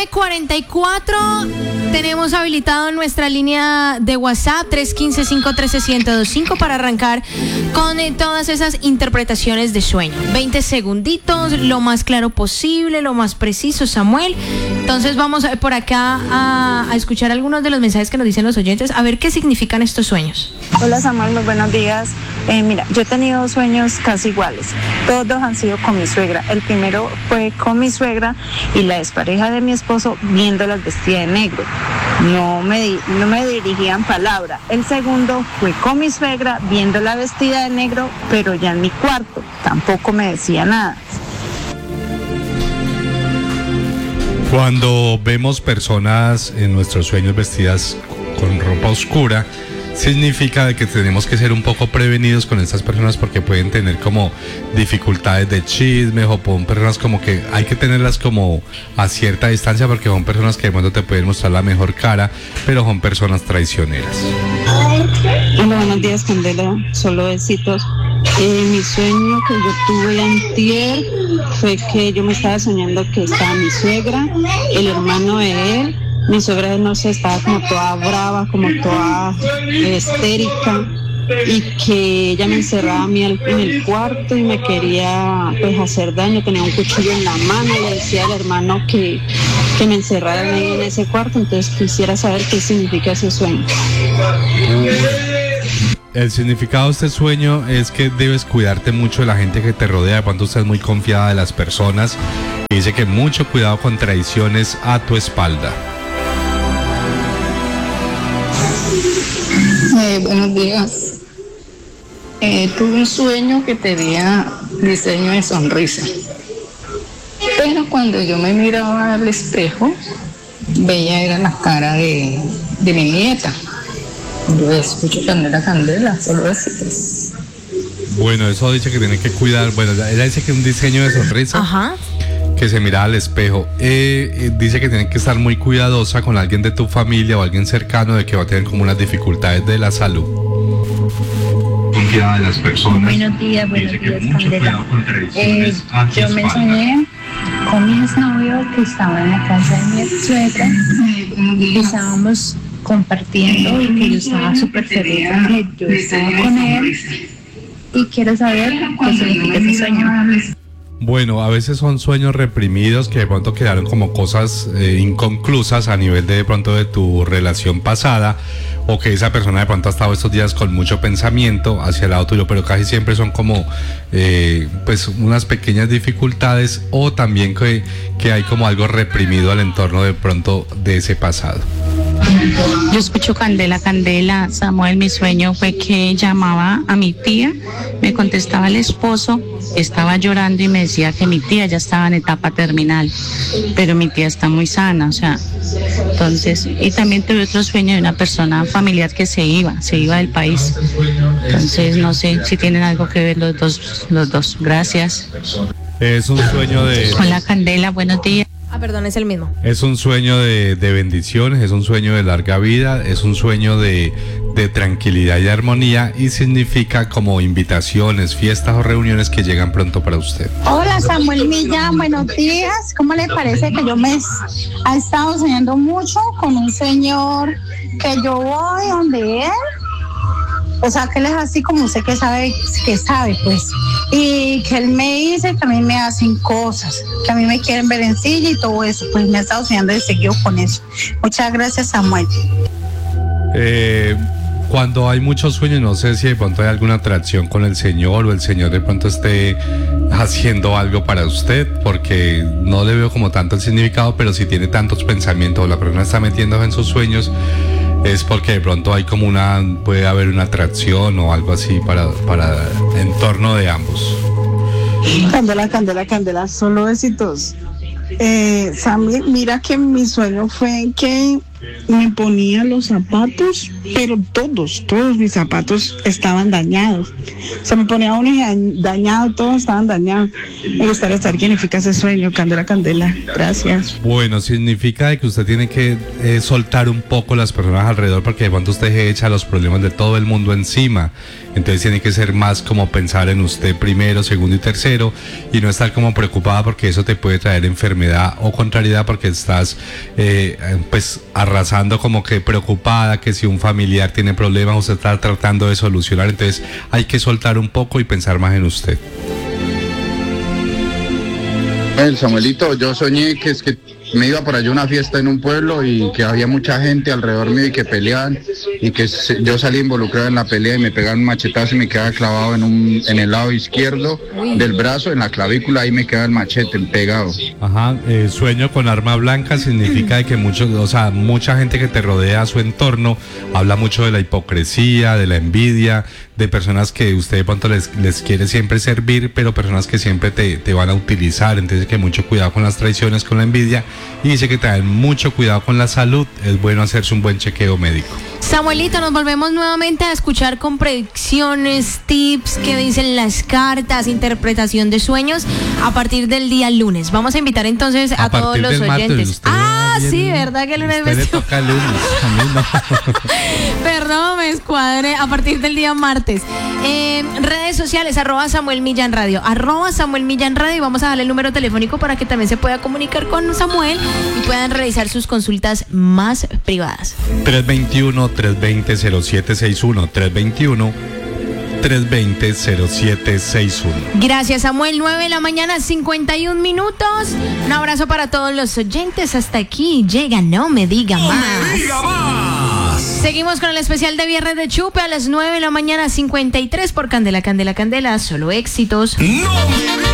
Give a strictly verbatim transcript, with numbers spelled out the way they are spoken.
cuarenta y cuatro. Tenemos habilitado nuestra línea de WhatsApp tres uno cinco, cinco uno tres, uno cero dos cinco para arrancar con eh, todas esas interpretaciones de sueño. veinte segunditos, lo más claro posible, lo más preciso, Samuel. Entonces vamos a, por acá a, a escuchar algunos de los mensajes que nos dicen los oyentes, a ver qué significan estos sueños. Hola Samuel, muy buenos días. Eh, mira, yo he tenido sueños casi iguales. Todos dos han sido con mi suegra. El primero fue con mi suegra y la expareja de mi esposo viéndolas vestidas de negro. No me, no me dirigían palabra. El segundo fue con mi suegra viéndola vestida de negro, pero ya en mi cuarto. Tampoco me decía nada. Cuando vemos personas en nuestros sueños vestidas con ropa oscura, significa de que tenemos que ser un poco prevenidos con estas personas porque pueden tener como dificultades de chisme o son personas como que hay que tenerlas como a cierta distancia porque son personas que de pronto te pueden mostrar la mejor cara, pero son personas traicioneras. Hola, buenos días, Candela, solo besitos. Eh, mi sueño que yo tuve antier fue que yo me estaba soñando que estaba mi suegra, el hermano de él. Mi suegra, no sé, estaba como toda brava, como toda eh, histérica, y que ella me encerraba a mí al, en el cuarto y me quería pues hacer daño. Tenía un cuchillo en la mano y le decía al hermano que, que me encerraran ahí en ese cuarto. Entonces quisiera saber qué significa ese sueño. El significado de este sueño es que debes cuidarte mucho de la gente que te rodea, cuando estás muy confiada de las personas, y dice que mucho cuidado con traiciones a tu espalda. Eh, buenos días. Eh, tuve un sueño que tenía diseño de sonrisa, pero cuando yo me miraba al espejo veía era la cara de, de mi nieta. Yo escucho Candela, Candela, solo besitos. Bueno, eso dice que tiene que cuidar. Bueno, ella dice que un diseño de sonrisa. Ajá. Que se mira al espejo. Eh, eh, dice que tiene que estar muy cuidadosa con alguien de tu familia o alguien cercano de que va a tener como unas dificultades de la salud. Confiada de las personas. Buenos días, buenos días, Candela. Eh, yo me soñé con mi exnovio que estaba en la casa de mi ex suegra y estábamos compartiendo y que yo estaba súper feliz porque yo estaba con él y quiero saber qué significa ese sueño. Bueno, a veces son sueños reprimidos que de pronto quedaron como cosas eh, inconclusas a nivel de, de pronto de tu relación pasada, o que esa persona de pronto ha estado estos días con mucho pensamiento hacia el lado tuyo, pero casi siempre son como eh, pues unas pequeñas dificultades, o también que, que hay como algo reprimido al entorno de pronto de ese pasado. Yo escucho Candela, Candela. Samuel, mi sueño fue que llamaba a mi tía, me contestaba el esposo, estaba llorando y me decía que mi tía ya estaba en etapa terminal, pero mi tía está muy sana, o sea, entonces, y también tuve otro sueño de una persona familiar que se iba, se iba del país, entonces no sé si tienen algo que ver los dos, los dos. Gracias. Es un sueño de... Hola, Candela, buenos días. Ah, perdón, es el mismo. Es un sueño de, de bendiciones, es un sueño de larga vida, es un sueño de, de tranquilidad y armonía, y significa como invitaciones, fiestas o reuniones que llegan pronto para usted. Hola Samuel Millán, buenos días. ¿Cómo le parece que yo me he estado soñando mucho con un señor que yo voy donde él? O sea, que él es así como usted que sabe, que sabe, pues. Y que él me dice que a mí me hacen cosas, que a mí me quieren ver en silla y todo eso. Pues me he estado soñando de seguido con eso. Muchas gracias, Samuel. Eh, cuando hay muchos sueños, no sé si de pronto hay alguna atracción con el Señor, o el Señor de pronto esté haciendo algo para usted, porque no le veo como tanto el significado, pero si tiene tantos pensamientos o la persona está metiéndose en sus sueños, es porque de pronto hay como una, puede haber una atracción o algo así para, para en torno de ambos. Candela, Candela, Candela, solo besitos. Eh, Sammy, mira que mi sueño fue que me ponía los zapatos, pero todos, todos mis zapatos estaban dañados. Se me ponía uno y dañado, todos estaban dañados. Me gustaría saber qué significa ese sueño, Candela, Candela. Gracias. Bueno, significa de que usted tiene que eh, soltar un poco las personas alrededor, porque de pronto usted echa los problemas de todo el mundo encima, Entonces tiene que ser más como pensar en usted primero, segundo y tercero, y no estar como preocupada porque eso te puede traer enfermedad o contrariedad porque estás eh, pues arrasando como que preocupada que si un familiar tiene problemas usted está tratando de solucionar. Entonces hay que soltar un poco y pensar más en usted. El Samuelito, yo soñé que es que me iba por allá a una fiesta en un pueblo y que había mucha gente alrededor mío y que peleaban y que se, yo salí involucrado en la pelea y me pegaban un machetazo y me quedaba clavado en un en el lado izquierdo del brazo, en la clavícula, ahí me queda el machete pegado. Ajá, eh, sueño con arma blanca significa de que muchos, o sea, mucha gente que te rodea a su entorno habla mucho de la hipocresía, de la envidia, de personas que usted de pronto les, les quiere siempre servir, pero personas que siempre te, te van a utilizar. Entonces que mucho cuidado con las traiciones, con la envidia, y dice que tengan mucho cuidado con la salud. Es bueno hacerse un buen chequeo médico. Samuelito, nos volvemos nuevamente a escuchar con predicciones, tips, qué dicen las cartas, interpretación de sueños a partir del día lunes. Vamos a invitar entonces a, a todos los oyentes. Ah, sí, ¿verdad que el lunes me toca el lunes? A mí no. Perdón, me escuadré. A partir del día martes. Eh, redes sociales, arroba Samuel Millán Radio, arroba Samuel Millán Radio, y vamos a darle el número telefónico para que también se pueda comunicar con Samuel y puedan realizar sus consultas más privadas. tres veintiuno, tres veinte, cero siete seis uno, tres veintiuno, tres veinte, cero siete seis uno. Gracias, Samuel. nueve de la mañana, cincuenta y un minutos. Un abrazo para todos los oyentes. Hasta aquí llega No Me Diga Más. No me diga más. Seguimos con el especial de Viernes de Chupe a las nueve de la mañana, cincuenta y tres por Candela, Candela, Candela. Solo éxitos. No me